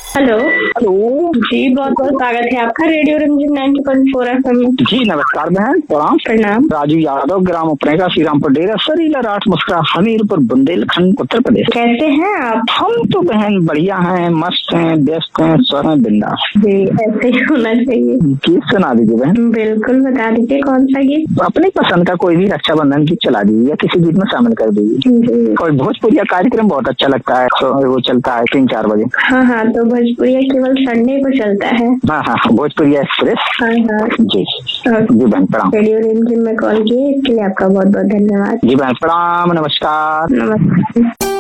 Hello. Hello जी, बहुत बहुत स्वागत है आपका रेडियो रंजन 90.4 FM में। जी नमस्कार बहन, प्रणाम। प्रणाम। राजू यादव, ग्राम उपनेगा, श्रीरामपुर डेरा, सरीला राठ, मुस्कुरा, हमीरपुर, बुंदेलखंड, उत्तर प्रदेश। कैसे हैं आप? हम तो बहन बढ़िया हैं, मस्त हैं, व्यस्त हैं, स्वस्थ हैं, बिंदास। जी, ऐसे ही होना चाहिए। गीत सुना दीजिए बहन। बिल्कुल, बता दीजिए कौन सा गीत। अपने पसंद का कोई भी रक्षाबंधन गीत चला दीजिए या किसी गीत में शामिल कर दीजिए। जी। कोई भोजपुरिया कार्यक्रम बहुत अच्छा लगता है, वो चलता है 3-4 बजे। हाँ हाँ, तो भोजपुरिया केवल संडे को चलता है। हाँ, भोजपुरिया एक्सप्रेस। हाँ हाँ जी जी बहन प्रणाम। रेडियो रंजन में कॉल किए इसके लिए आपका बहुत बहुत धन्यवाद। जी बहन प्रणाम, नमस्कार। नमस्कार।